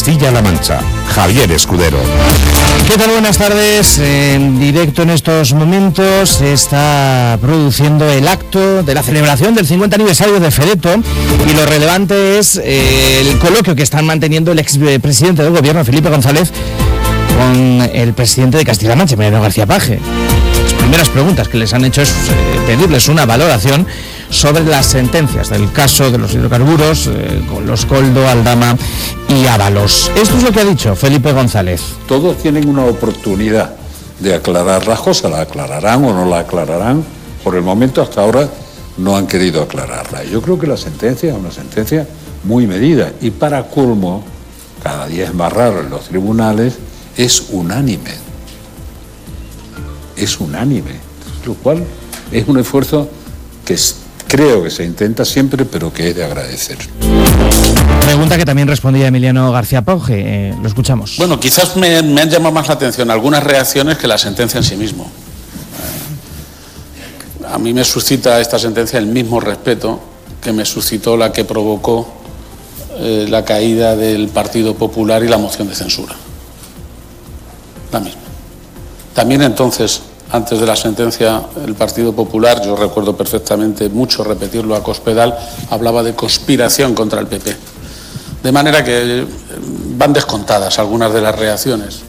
Castilla-La Mancha. Javier Escudero. ¿Qué tal? Buenas tardes. En directo en estos momentos se está produciendo el acto de la celebración del 50 aniversario de Fedetto, y lo relevante es el coloquio que están manteniendo el expresidente del gobierno, Felipe González, con el presidente de Castilla-La Mancha, Emiliano García Paje. Las primeras preguntas que les han hecho es pedirles una valoración sobre las sentencias del caso de los hidrocarburos, con los Coldo, Aldama y Ábalos. Esto es lo que ha dicho Felipe González. Todos tienen una oportunidad de aclarar las cosas, la aclararán o no la aclararán. Por el momento, hasta ahora, no han querido aclararla. Yo creo que la sentencia es una sentencia muy medida, y para colmo, cada día es más raro en los tribunales, es unánime. Es unánime, lo cual es un esfuerzo que creo que se intenta siempre, pero que es de agradecer. Pregunta que también respondía Emiliano García Paje. Lo escuchamos. Bueno, quizás me han llamado más la atención algunas reacciones que la sentencia en sí mismo. A mí me suscita esta sentencia el mismo respeto que me suscitó la que provocó la caída del Partido Popular y la moción de censura. La misma. También entonces, antes de la sentencia, el Partido Popular, yo recuerdo perfectamente mucho repetirlo a Cospedal, hablaba de conspiración contra el PP. De manera que van descontadas algunas de las reacciones.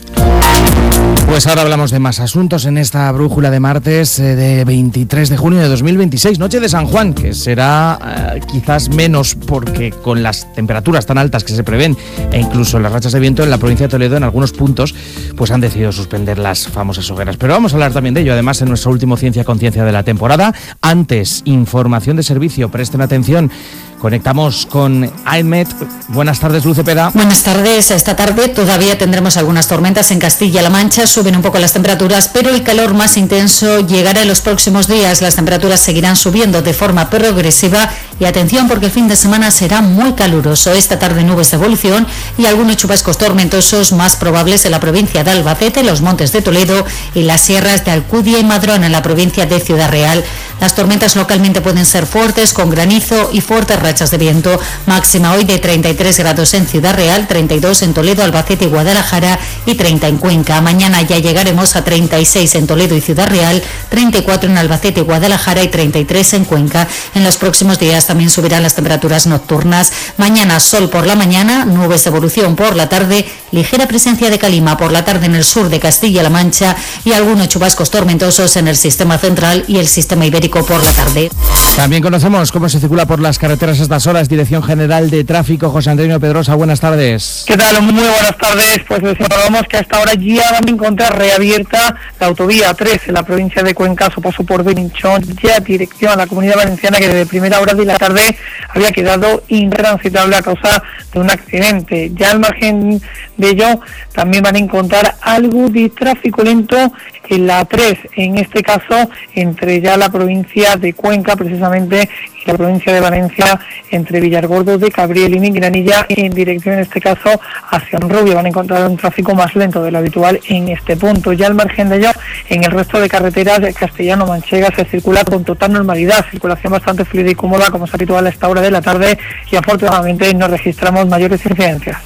Pues ahora hablamos de más asuntos en esta brújula de martes de 23 de junio de 2026, noche de San Juan, que será quizás menos porque con las temperaturas tan altas que se prevén e incluso las rachas de viento en la provincia de Toledo en algunos puntos, pues han decidido suspender las famosas hogueras. Pero vamos a hablar también de ello, además, en nuestro último Ciencia Conciencia de la temporada. Antes, información de servicio, presten atención. Conectamos con AEMET. Buenas tardes, Luz Cepeda. Buenas tardes. Esta tarde todavía tendremos algunas tormentas en Castilla-La Mancha. Suben un poco las temperaturas, pero el calor más intenso llegará en los próximos días. Las temperaturas seguirán subiendo de forma progresiva y atención, porque el fin de semana será muy caluroso. Esta tarde nubes de evolución y algunos chubascos tormentosos más probables en la provincia de Albacete, los montes de Toledo y las sierras de Alcudia y Madrón en la provincia de Ciudad Real. Las tormentas localmente pueden ser fuertes, con granizo y fuertes rachas de viento. Máxima hoy de 33 grados en Ciudad Real, 32 en Toledo, Albacete y Guadalajara y 30 en Cuenca. Mañana ya llegaremos a 36 en Toledo y Ciudad Real, 34 en Albacete y Guadalajara y 33 en Cuenca. En los próximos días también subirán las temperaturas nocturnas. Mañana sol por la mañana, nubes de evolución por la tarde, ligera presencia de calima por la tarde en el sur de Castilla-La Mancha y algunos chubascos tormentosos en el sistema central y el sistema ibérico por la tarde. También conocemos cómo se circula por las carreteras a estas horas. Dirección General de Tráfico, José Antonio Pedrosa, buenas tardes. ¿Qué tal? Muy buenas tardes. Pues les informamos que hasta ahora ya van a encontrar reabierta la autovía 3 en la provincia de Cuenca, su paso por Belinchón, ya dirección a la Comunidad Valenciana, que desde primera hora de la tarde había quedado intransitable a causa de un accidente. Ya al margen de ello, también van a encontrar algo de tráfico lento en la 3, en este caso entre ya la provincia de Cuenca precisamente y la provincia de Valencia, entre Villargordo de Cabriel y Mingranilla, en dirección en este caso hacia Honrubia. Van a encontrar un tráfico más lento de lo habitual en este punto. Ya al margen de ello, en el resto de carreteras de castellano-manchega se circula con total normalidad, circulación bastante fluida y cómoda como es habitual a esta hora de la tarde, y afortunadamente no registramos mayores incidencias.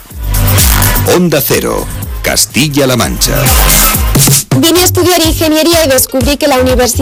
Onda Cero, Castilla-La Mancha. Vine a estudiar ingeniería y descubrí que la universidad